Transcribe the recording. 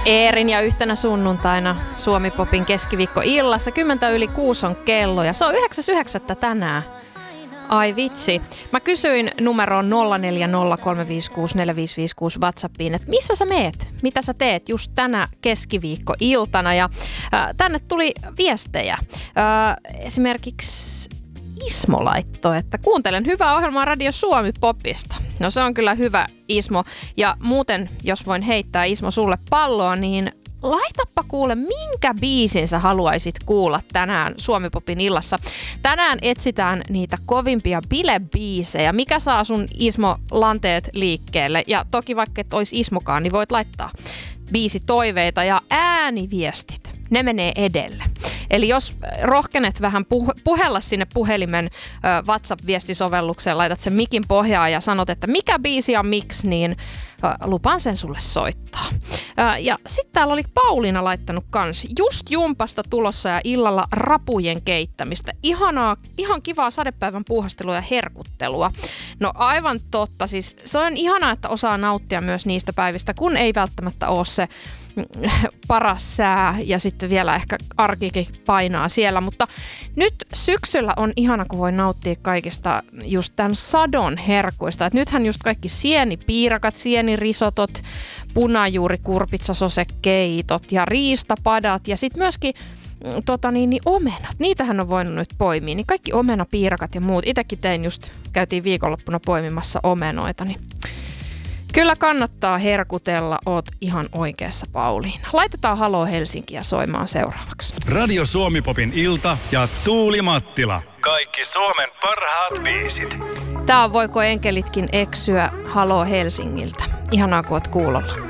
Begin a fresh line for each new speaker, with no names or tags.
Eerin ja yhtenä sunnuntaina Suomi-popin keskiviikko-illassa 6 on kello ja se on 9.9. tänään. Ai vitsi. Mä kysyin numeroon 0403564556 WhatsAppiin, että missä sä meet? Mitä sä teet just tänä keskiviikko-iltana? Ja tänne tuli viestejä. Esimerkiksi Ismo laittoi, että kuuntelen hyvää ohjelmaa Radio Suomi-popista. No se on kyllä hyvä, Ismo. Ja muuten, jos voin heittää Ismo sulle palloa, niin laitappa kuule, minkä biisin sä haluaisit kuulla tänään Suomi-popin illassa. Tänään etsitään niitä kovimpia bilebiisejä. Mikä saa sun Ismo lanteet liikkeelle? Ja toki vaikka et ois Ismokaan, niin voit laittaa biisitoiveita ja ääniviestit. Ne menee edelle. Eli jos rohkenet vähän puhella sinne puhelimen WhatsApp-viestisovellukseen, laitat sen mikin pohjaan ja sanot, että mikä biisi ja miksi, niin lupaan sen sulle soittaa. Ja sitten täällä oli Pauliina laittanut kans just jumpasta tulossa ja illalla rapujen keittämistä. Ihan kivaa sadepäivän puuhastelua ja herkuttelua. No aivan totta, siis se on ihanaa, että osaa nauttia myös niistä päivistä, kun ei välttämättä ole se paras sää ja sitten vielä ehkä arkikin painaa siellä, mutta nyt syksyllä on ihana, kun voi nauttia kaikista just tämän sadon herkuista. Et nythän just kaikki sienipiirakat, sienirisotot, punajuurikurpitsasosekeitot ja riistapadat ja sitten myöskin omenat. Niitähän on voinut nyt poimia, niin kaikki omenapiirakat ja muut. Itekin käytiin viikonloppuna poimimassa omenoita, niin kyllä kannattaa herkutella, oot ihan oikeassa, Pauliina. Laitetaan Haloo Helsinkiä soimaan seuraavaksi.
Radio Suomi-popin ilta ja Tuuli Mattila. Kaikki Suomen parhaat biisit.
Tää on Voiko enkelitkin eksyä Haloo Helsingiltä. Ihanaa, kun oot kuulolla.